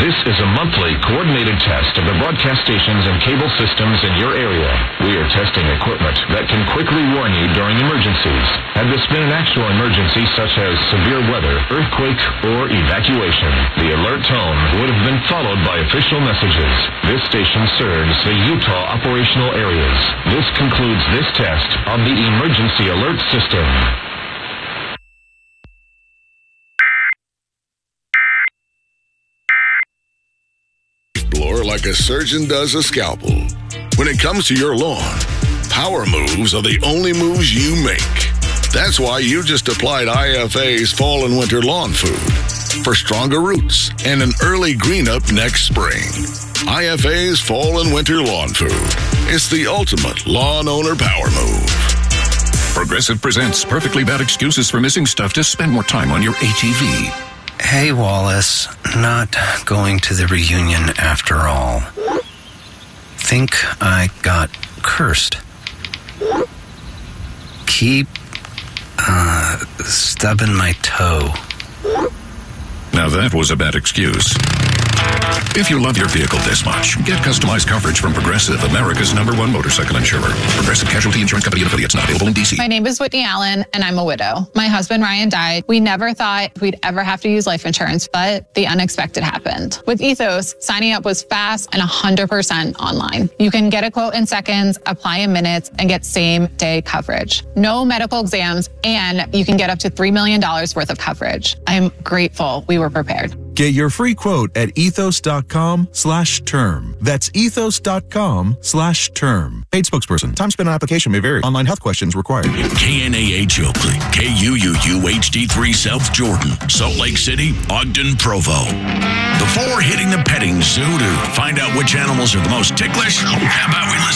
This is a monthly coordinated test of the broadcast stations and cable systems in your area. We are testing equipment that can quickly warn you during emergencies. Had this been an actual emergency such as severe weather, earthquake, or evacuation, the alert tone would have been followed by official messages. This station serves the Utah operational areas. This concludes this test of the emergency alert system. Like a surgeon does a scalpel. When it comes to your lawn, power moves are the only moves you make. That's why you just applied IFA's Fall and Winter Lawn Food for stronger roots and an early green up next spring. IFA's Fall and Winter Lawn Food. It's the ultimate lawn owner power move. Progressive presents Perfectly Bad Excuses for Missing Stuff to spend more time on your ATV. Hey, Wallace, not going to the reunion after all. Think I got cursed. Keep, stubbing my toe. Now that was a bad excuse. If you love your vehicle this much, get customized coverage from Progressive, America's #1 motorcycle insurer. Progressive Casualty Insurance Company and affiliates, not available in D.C. My name is Whitney Allen, and I'm a widow. My husband, Ryan, died. We never thought we'd ever have to use life insurance, but the unexpected happened. With Ethos, signing up was fast and 100% online. You can get a quote in seconds, apply in minutes, and get same-day coverage. No medical exams, and you can get up to $3 million worth of coverage. I'm grateful we were prepared. Get your free quote at ethos.com/term. That's ethos.com/term. Paid spokesperson. Time spent on application may vary. Online health questions required. KNAH Oakley, KUUU HD3 South Jordan, Salt Lake City, Ogden, Provo. Before hitting the petting zoo to find out which animals are the most ticklish, how about we listen